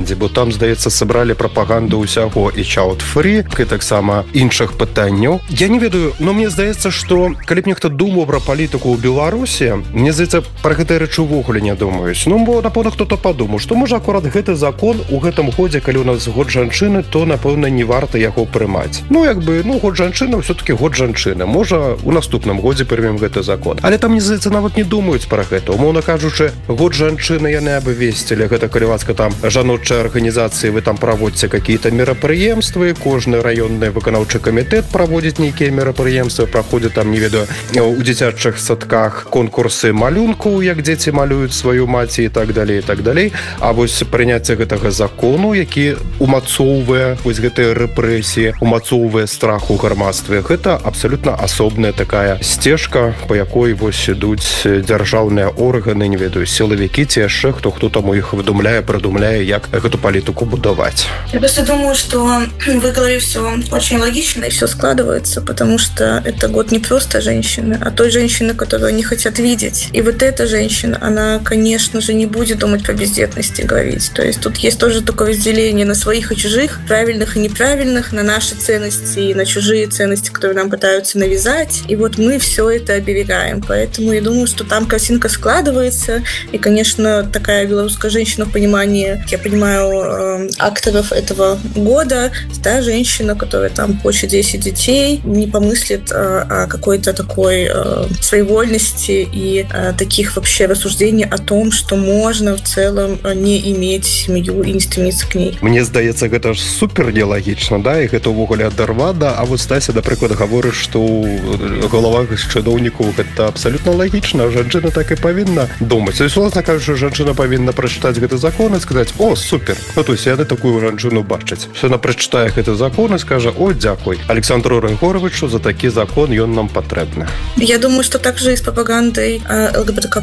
раде, бо там, здаецца, сабралі прапаганду ўсяго і child-free, і таксама іншых пытанняў. Я не ведаю, но мне здаецца, што калі б нехта думаў пра палітыку ў Беларусі, мне здаецца, пра гэтыя рэчы ўвогуле не думаюць. Ну, бо, напэўна, хто-то падумаў, што, можа, акурат гэты закон у гэтым годзе, калі у нас год жанчыны, то, напэўна, не варта яго прымаць. Ну, як бы, год жанчыны, ўсё-таки год жанчыны. Можа, у наступным годзе прымем гэты закон. Але там, мне здаецца, нават не думаюць пра гэта. Умоўна кажучы, год жанчыны яны абвесцілі. Гэта калі ласка там жаночыя арганізацыі, вы там праводзіце какие-то мерапрыемствы, кожны раённы выканаўчы камітэт праводзіць нейкія мерапрыемствы, праходзяць там, не ведаю, у дзіцячых садках конкурсы малюнку, як дзеці малююць сваю маці і так далей, і так далей. А вось прыняцце гэтага закону, які умацоўвае вось гэтыя рэпрэсіі, умацоўвае страх у грамадстве, гэта абсалютна асобная такая сцежка, па якой вось ідуць дзяржаўныя органы, не ведаю, сілавікі ці яшчэ хто там у іх выдумляе, придумляе, як эту политику будовать. Я просто думаю, что в их голове все очень логично и все складывается, потому что это год не просто женщины, а той женщины, которую они хотят видеть. И вот эта женщина, она, конечно же, не будет думать про бездетность и говорить. То есть тут есть тоже такое разделение на своих и чужих, правильных и неправильных, на наши ценности и на чужие ценности, которые нам пытаются навязать. И вот мы все это оберегаем. Поэтому я думаю, что там картинка складывается. И, конечно, такая белорусская женщина в понимании, я понимаю, акторов этого года, да, женщина, которая там хочет 10 детей, не помыслит о какой-то такой своевольности и таких вообще рассуждений о том, что можно в целом не иметь семью и не стремиться к ней. Мне здаецца, гэта ж супер нелагічна, да, і гэта ўвогуле адарвада, а вот Стася, напрыклад, гаворыць, што ў галавах чыноўнікаў гэта абсалютна лагічна, жанчына так і павінна думаць. То есть, власна кажучы, жанчына павінна прачытаць гэты закон і сказаць: о, супер, ну то есть яны такую жанчыну бачаць. Все, она прачытае гэты закон і скажа: о, дзякуй Александру Рыгоровичу за такі закон, ён нам патрэбны. Я думаю, что также и с пропагандой ЛГБТК+,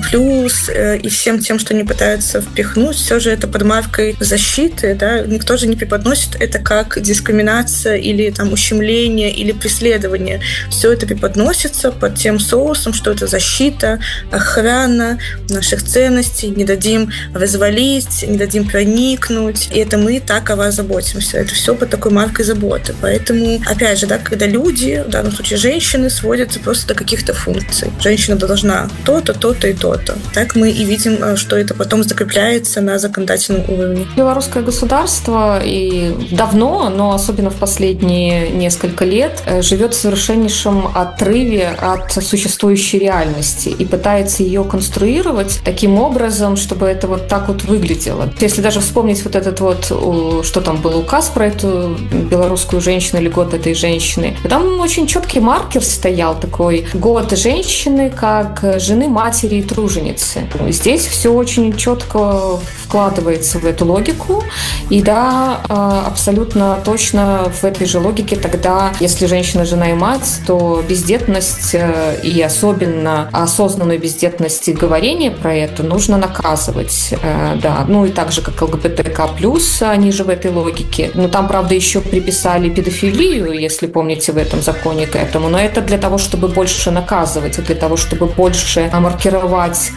и всем тем, что они пытаются впихнуть, все же это под маркой защиты, да, никто же не преподносит это как дискриминация или там ущемление или преследование. Все это преподносится под тем соусом, что это защита, охрана наших ценностей, не дадим развалить, не дадим проникнуть, и это мы так о вас заботимся. Это все под такой маркой заботы. Поэтому, опять же, да, когда люди, в данном случае женщины, сводятся просто до каких-то функций. Женщина должна то-то, то-то и то-то. Так мы и видим, что это потом закрепляется на законодательном уровне. Белорусское государство и давно, но особенно в последние несколько лет, живет в совершеннейшем отрыве от существующей реальности и пытается ее конструировать таким образом, чтобы это вот так вот выглядело. Если даже вспомнить вот этот вот, что там был указ про эту белорусскую женщину или год этой женщины, там очень четкий маркер стоял такой: год женщины как жены, матери и труженицы. Здесь все очень четко вкладывается в эту логику, и да, абсолютно точно в этой же логике тогда, если женщина, жена и мать, то бездетность и особенно осознанную бездетность и говорение про это нужно наказывать, да, ну и так же, как ЛГБТК+, они же в этой логике. Но там, правда, еще приписали педофилию, если помните, в этом законе к этому, но это для того, чтобы больше наказывать, и для того, чтобы больше маркировать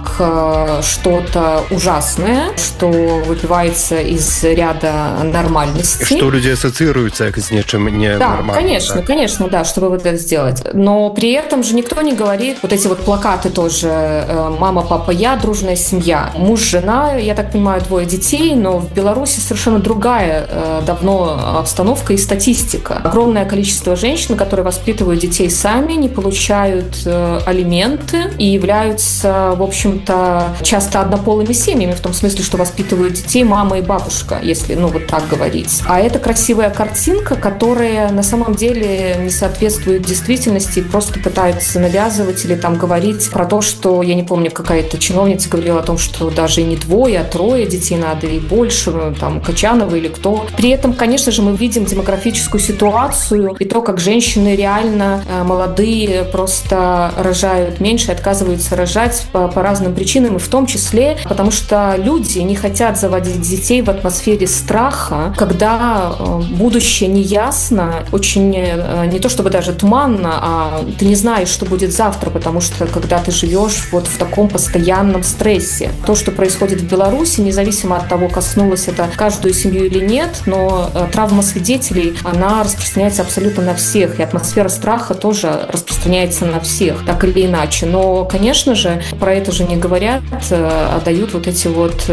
как что-то ужасное, что выбивается из ряда нормальности. Что люди ассоциируются с нечем ненормальным. Да, конечно, так? Конечно, да, чтобы вот это сделать. Но при этом же никто не говорит, вот эти вот плакаты тоже: мама, папа, я, дружная семья. Муж, жена, я так понимаю, 2 детей, но в Беларуси совершенно другая давно обстановка и статистика. Огромное количество женщин, которые воспитывают детей сами, не получают алименты и являются, в общем-то, часто однополыми семьями, в том смысле, что воспитывают детей мама и бабушка, если, ну, вот так говорить. А это красивая картинка, которая на самом деле не соответствует действительности и просто пытаются навязывать или там говорить про то, что, я не помню, какая-то чиновница говорила о том, что даже и не 2, а 3 детей надо и больше, там, Качанова или кто. При этом, конечно же, мы видим демографическую ситуацию и то, как женщины реально молодые просто рожают меньше, отказываются рожать по разным причинам, и в том числе потому, что люди не хотят заводить детей в атмосфере страха, когда будущее неясно, очень не то чтобы даже туманно, а ты не знаешь, что будет завтра, потому что когда ты живешь вот в таком постоянном стрессе. То, что происходит в Беларуси, независимо от того, коснулось это каждую семью или нет, но травма свидетелей, она распространяется абсолютно на всех, и атмосфера страха тоже распространяется на всех, так или иначе. Но, конечно же, про это же не говорят, а дают вот эти вот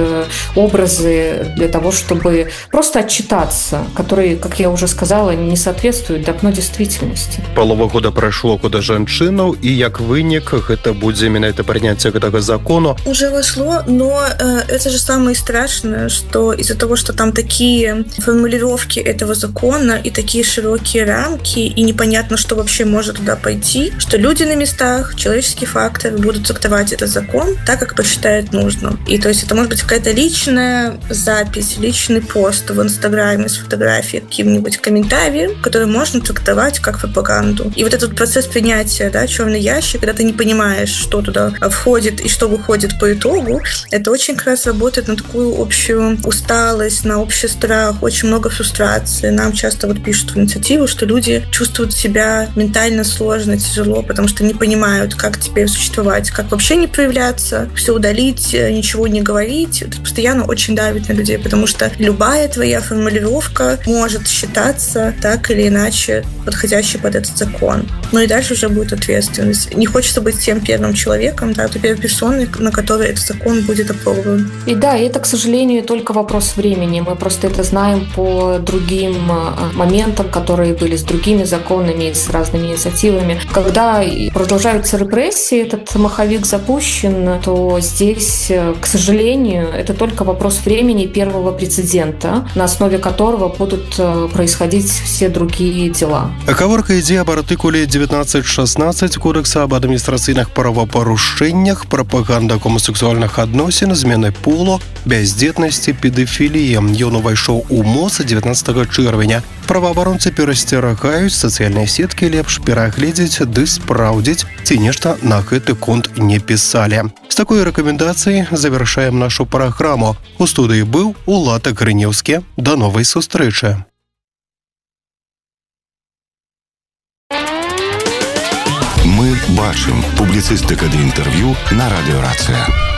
образы для того, чтобы просто отчитаться, которые, как я уже сказала, не соответствуют давно действительности. Полова года прошло куда жанчынаў, и як вынік гэта будзе менавіта прыняцце гэтага закону. Уже вошло, но это же самое страшное, что из-за того, что там такие формулировки этого закона и такие широкие рамки, и непонятно, что вообще может туда пойти, что люди на местах, человеческий фактор будут трактовать этот закон так, как посчитают нужным. И то есть это может быть какая-то личная запись, личный пост в Инстаграме с фотографией, каким-нибудь комментарием, который можно трактовать как пропаганду. И вот этот процесс принятия, да, черный ящик, когда ты не понимаешь, что туда входит и что выходит по итогу, это очень как раз работает на такую общую усталость, на общий страх, очень много фрустрации. Нам часто вот пишут в инициативу, что люди чувствуют себя ментально сложно, тяжело, потому что не понимают, как теперь существовать, как вообще не проявляться, все удалить, ничего не говорить. Это постоянно очень давит на людей, потому что любая твоя формулировка может считаться так или иначе подходящей под этот закон. Ну и дальше уже будет ответственность. Не хочется быть тем первым человеком, да, той первой персоной, на которой этот закон будет опробован. И да, это, к сожалению, только вопрос времени. Мы просто это знаем по другим моментам, которые были с другими законами, с разными инициативами. Когда продолжаются репрессии, этот маховик запущен, то здесь, к сожалению, это только вопрос времени первого прецедента, на основе которого будут происходить все другие дела. Гаворка ідзе аб артыкуле 19.16 Кодекса об адміністрацыйных правапарушэннях, прапаганда гомасексуальных адносін, змены полу, бяздзетнасці, педафіліі. Ён увайшоў у моц 19 чэрвеня. Праваабаронцы перасцерагаюць, сацыяльныя сеткі лепш перагледзець ды спраўдзіць, ці нешта на гэты конт не пісалі. З такой рэкамендацыяй завяршаем нашу праграму. У студыі быў Улад Грынеўскі. Да новай сустрэчы. Мы бачым. Публіцыстыка ды інтэрв'ю на радыё Рацыя.